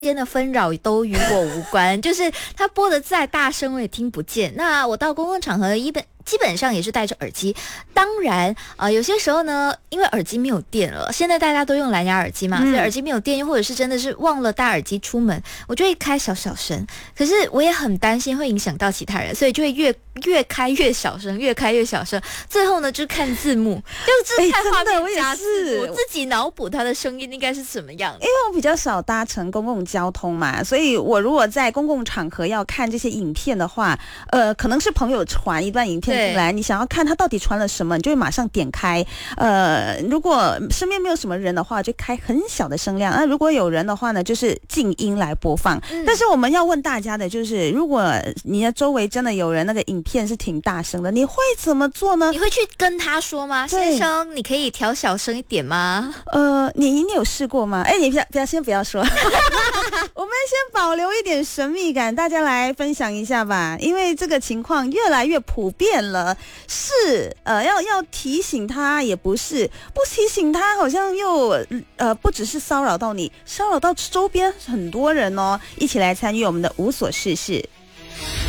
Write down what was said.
间的纷扰都与我无关，就是他播的再大声我也听不见。那我到公共场合基本上也是戴着耳机，当然有些时候呢，因为耳机没有电了，现在大家都用蓝牙耳机嘛，所以耳机没有电，或者是真的是忘了带耳机出门，我就会开小声。可是我也很担心会影响到其他人，所以就会越开越小声，越开越小声。最后呢，就看字幕，就是看画面加字幕，我自己脑补它的声音应该是怎么样的。 因为我比较少搭乘公共交通嘛，所以我如果在公共场合要看这些影片的话，可能是朋友传一段影片进来，你想要看他到底传了什么，你就会马上点开。如果身边没有什么人的话，就开很小的声量；那如果有人的话呢，就是静音来播放。但是我们要问大家的就是，如果你的周围真的有人那个影片是挺大声的，你会怎么做呢？ 你会去跟他说吗？先生，你可以调小声一点吗？ 你有试过吗？你先不要说，我们先保留一点神秘感，大家来分享一下吧。因为这个情况越来越普遍了，是要提醒他也不是，不提醒他好像又不只是骚扰到你，骚扰到周边很多人哦。一起来参与我们的无所事事。